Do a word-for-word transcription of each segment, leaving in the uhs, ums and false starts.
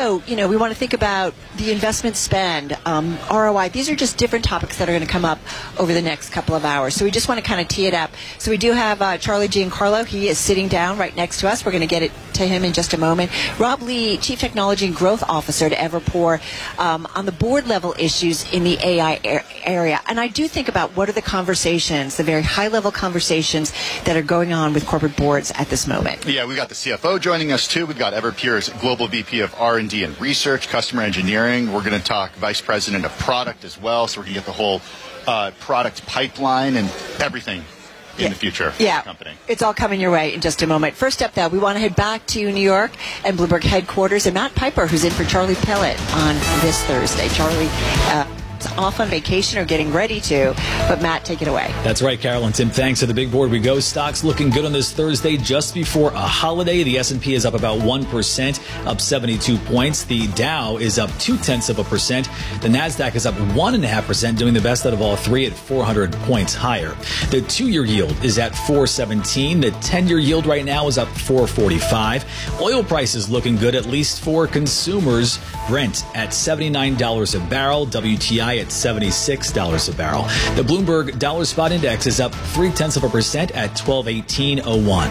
also, you know, we want to think about the investment spend, um, R O I. These are just different topics that are going to come up over the next couple of hours. So we just want to kind of tee it up. So we do have uh, Charlie Giancarlo. He is sitting down right next to us. We're going to get it to him in just a moment. Rob Lee, Chief Technology and Growth Officer to Everpure, um, on the board level issues in the A I er- area. And I do think about what are the conversations, the very high level conversations that are going on with corporate boards at this moment. Yeah, we got the C F O joining us too. We've got Everpure's Global V P of R and D and Research, Customer Engineering. We're going to talk Vice President of Product as well, so we're going to get the whole uh, product pipeline and everything in yeah. the future yeah. for the company. It's all coming your way in just a moment. First up, though, we want to head back to New York and Bloomberg headquarters and Matt Piper, who's in for Charlie Pellet on this Thursday. Charlie uh, is off on vacation or getting ready to, but Matt, take it away. That's right, Carol and Tim. Thanks. To the big board we go. Stocks looking good on this Thursday just before a holiday. The S and P is up about one percent, up seventy-two points. The Dow is up two-tenths of a percent. The NASDAQ is up one point five percent, doing the best out of all three at four hundred points higher. The two-year yield is at four seventeen. The ten-year yield right now is up four forty-five. Oil prices looking good, at least for consumers. Brent at seventy-nine dollars a barrel. W T I at seventy-six dollars a barrel. The Bloomberg Dollar Spot Index is up three-tenths of a percent at twelve eighteen oh one.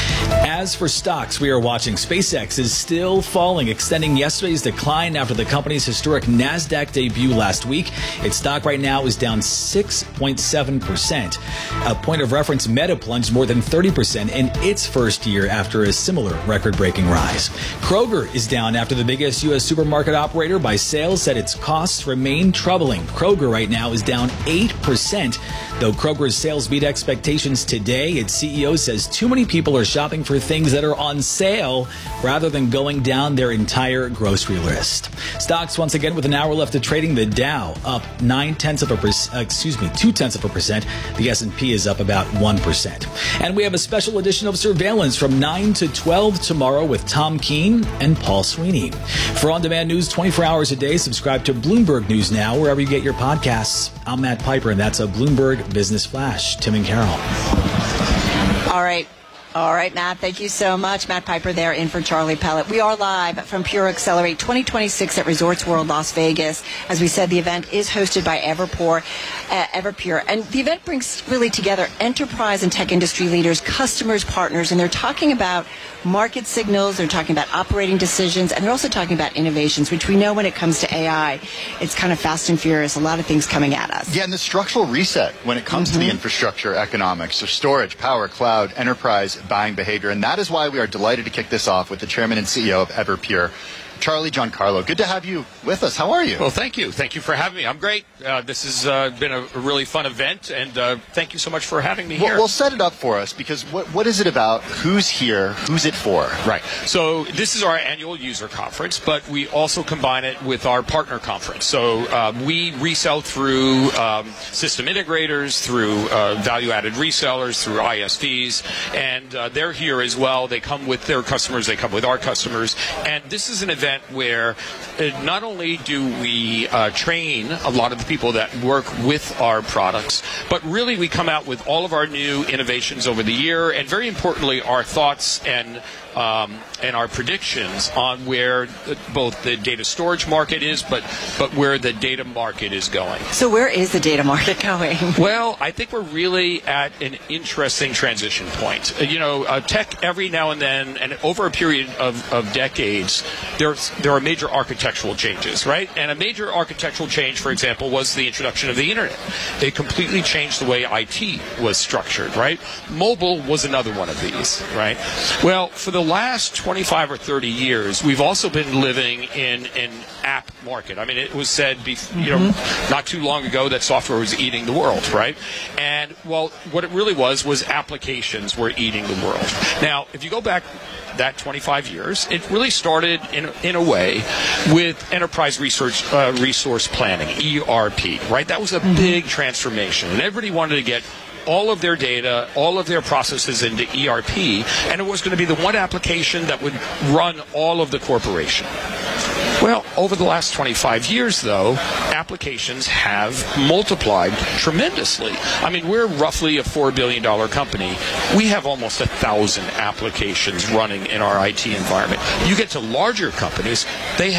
As for stocks, we are watching. SpaceX is still falling, extending yesterday's decline after the company's historic NASDAQ debut last week. Its stock right now is down six point seven percent. A point of reference, Meta plunged more than thirty percent in its first year after a similar record-breaking rise. Kroger is down after the biggest U S supermarket operator by sales said its costs remain troubling. Kroger right now is down eight percent. Though Kroger's sales beat expectations today, its C E O says too many people are shopping for things that are on sale rather than going down their entire grocery list. Stocks once again with an hour left of trading. The Dow up nine tenths of a percent, uh, excuse me, two tenths of a percent. The S and P is up about one percent. And we have a special edition of Surveillance from nine to twelve tomorrow with Tom Keene and Paul Sweeney. For on-demand news twenty-four hours a day, subscribe to Bloomberg News Now wherever you get your podcasts. I'm Matt Piper, and that's a Bloomberg Business Flash. Tim and Carol. All right. All right, Matt, thank you so much. Matt Piper there in for Charlie Pellet. We are live from Pure Accelerate twenty twenty-six at Resorts World Las Vegas. As we said, the event is hosted by Everpure, uh, Everpure. And the event brings really together enterprise and tech industry leaders, customers, partners, and they're talking about market signals, they're talking about operating decisions, and they're also talking about innovations, which we know when it comes to A I, it's kind of fast and furious, a lot of things coming at us. Yeah, and the structural reset when it comes mm-hmm. to the infrastructure economics, so storage, power, cloud, enterprise buying behavior. And that is why we are delighted to kick this off with the chairman and C E O of Everpure, Charlie Giancarlo. Good to have you with us. How are you? Well, thank you. Thank you for having me. I'm great. Uh, this has uh, been a, a really fun event, and uh, thank you so much for having me well, here. Well, set it up for us, because what what is it about? Who's here? Who's it for? Right. So this is our annual user conference, but we also combine it with our partner conference. So um, we resell through um, system integrators, through uh, value-added resellers, through I S Vs, and uh, they're here as well. They come with their customers. They come with our customers. And this is an event where uh, not only do we uh, train a lot of the people that work with our products, but really we come out with all of our new innovations over the year, and very importantly, our thoughts and um, and our predictions on where the, both the data storage market is, but but where the data market is going. So where is the data market going? Well, I think we're really at an interesting transition point. Uh, you know, uh, tech every now and then, and over a period of, of decades, there's there are major architectural changes, right? And a major architectural change, for example, was the introduction of the internet. It completely changed the way I T was structured, right? Mobile was another one of these, right? Well, for the last twenty-five or thirty years, we've also been living in an app market. I mean, it was said, bef- you know, not too long ago that software was eating the world, right? And, well, what it really was was applications were eating the world. Now, if you go back that twenty-five years, it really started in in a way with enterprise research uh, resource planning, E R P, right? That was a big transformation, and everybody wanted to get all of their data, all of their processes into E R P, and it was going to be the one application that would run all of the corporation. Well, over the last twenty-five years, though, applications have multiplied tremendously. I mean, we're roughly a four billion dollars company. We have almost one thousand applications running in our I T environment. You get to larger companies, they